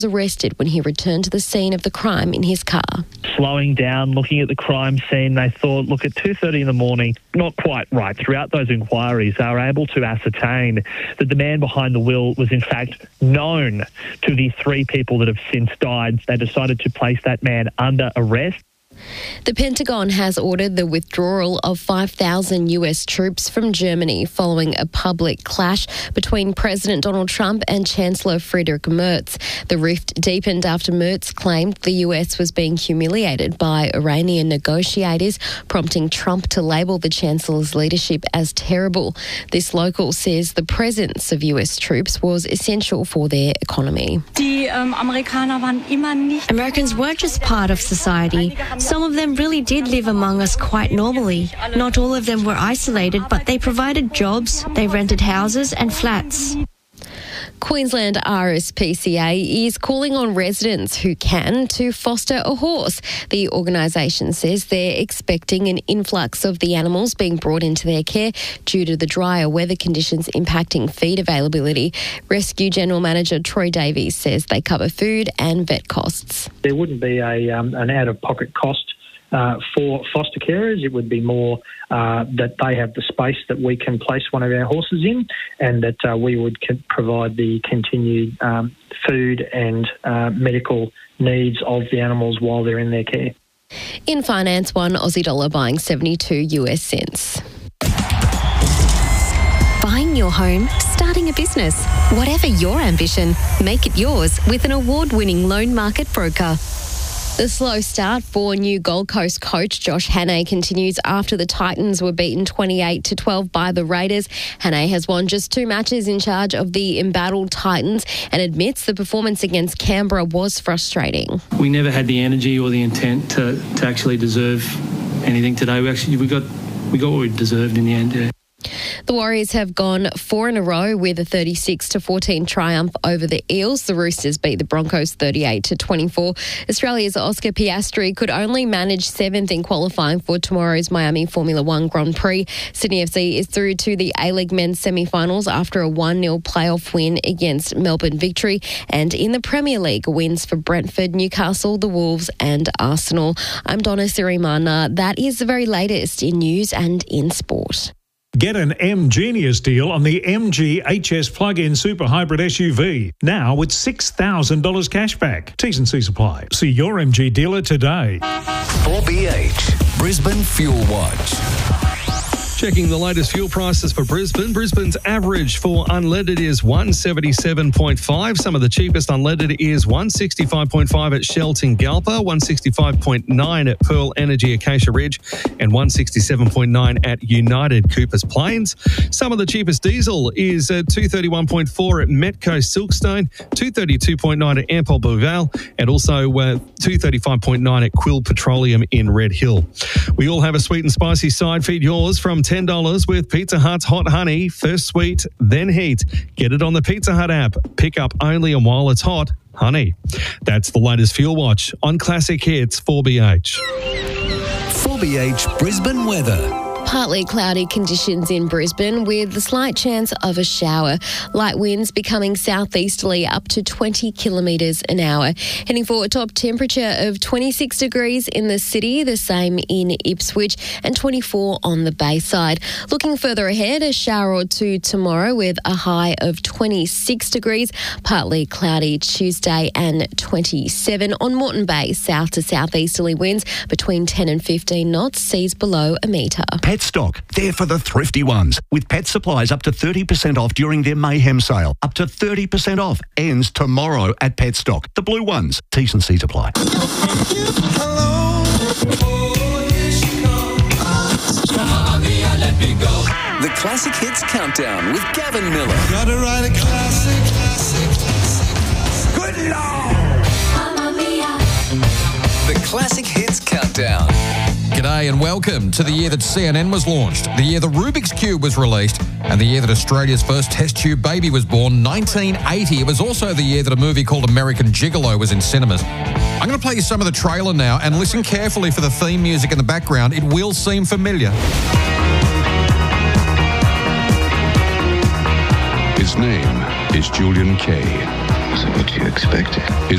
arrested when he returned to the scene of the crime in his car. Slowing down, looking at the crime scene, they thought, look, at 2:30 in the morning, not quite right. Throughout those inquiries, they were able to ascertain that the man behind the will was in fact known to the 3 people that have since died. They decided to place that man under arrest. The Pentagon has ordered the withdrawal of 5,000 US troops from Germany following a public clash between President Donald Trump and Chancellor Friedrich Merz. The rift deepened after Merz claimed the US was being humiliated by Iranian negotiators, prompting Trump to label the Chancellor's leadership as terrible. This local says the presence of US troops was essential for their economy. Americans weren't just part of society. Some of them really did live among us quite normally. Not all of them were isolated, but they provided jobs, they rented houses and flats. Queensland RSPCA is calling on residents who can to foster a horse. The organisation says they're expecting an influx of the animals being brought into their care due to the drier weather conditions impacting feed availability. Rescue General Manager Troy Davies says they cover food and vet costs. There wouldn't be an out-of-pocket cost for foster carers. It would be more that they have the space that we can place one of our horses in, and that we would provide the continued food and medical needs of the animals while they're in their care. In finance, one Aussie dollar buying 72 US cents. Buying your home, starting a business. Whatever your ambition, make it yours with an award-winning loan market broker. The slow start for new Gold Coast coach Josh Hannay continues after the Titans were beaten 28-12 by the Raiders. Hannay has won just 2 matches in charge of the embattled Titans and admits the performance against Canberra was frustrating. We never had the energy or the intent to actually deserve anything today. We got what we deserved in the end. Yeah. The Warriors have gone 4 in a row with a 36-14 triumph over the Eels. The Roosters beat the Broncos 38-24. Australia's Oscar Piastri could only manage 7th in qualifying for tomorrow's Miami Formula One Grand Prix. Sydney FC is through to the A-League men's semi-finals after a 1-0 playoff win against Melbourne Victory. And in the Premier League, wins for Brentford, Newcastle, the Wolves and Arsenal. I'm Donna Sirimana. That is the very latest in news and in sport. Get an M-Genius deal on the MG HS plug-in super hybrid SUV. Now with $6,000 cash back. T's and C's apply. See your MG dealer today. 4BH Brisbane Fuel Watch. Checking the latest fuel prices for Brisbane. Brisbane's average for unleaded is 177.5. Some of the cheapest unleaded is 165.5 at Shell Tingalpa, 165.9 at Pearl Energy Acacia Ridge, and 167.9 at United Coopers Plains. Some of the cheapest diesel is 231.4 at Metco Silkstone, 232.9 at Ampol Bouval, and also 235.9 at Quill Petroleum in Red Hill. We all have a sweet and spicy side. Feed yours from $10 with Pizza Hut's Hot Honey. First sweet, then heat. Get it on the Pizza Hut app. Pick up only and while it's hot, honey. That's the latest Fuel Watch on Classic Hits 4BH. 4BH Brisbane weather. Partly cloudy conditions in Brisbane with a slight chance of a shower. Light winds becoming southeasterly up to 20 kilometres an hour. Heading for a top temperature of 26 degrees in the city, the same in Ipswich, and 24 on the Bayside. Looking further ahead, a shower or two tomorrow with a high of 26 degrees. Partly cloudy Tuesday and 27. On Moreton Bay, south to southeasterly winds between 10 and 15 knots, seas below a metre. Petstock, there for the thrifty ones. With pet supplies up to 30% off during their Mayhem sale. Up to 30% off. Ends tomorrow at Petstock. The blue ones. T's and C's apply. The Classic Hits Countdown with Gavin Miller. Gotta write a classic. Good Lord! The Classic Hits Countdown. G'day and welcome to the year that CNN was launched, the year the Rubik's Cube was released, and the year that Australia's first test tube baby was born, 1980. It was also the year that a movie called American Gigolo was in cinemas. I'm going to play you some of the trailer now, and listen carefully for the theme music in the background. It will seem familiar. His name is Julian Kay. Was it what you expected? His